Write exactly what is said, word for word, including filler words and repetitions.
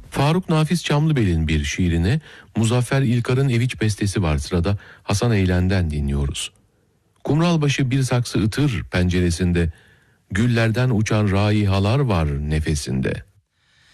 Faruk Nafiz Çamlıbel'in bir şiirini Muzaffer İlkar'ın Eviç bestesi var sırada, Hasan Eylen'den dinliyoruz. Kumralbaşı bir saksı ıtır penceresinde, güllerden uçan raihalar var nefesinde.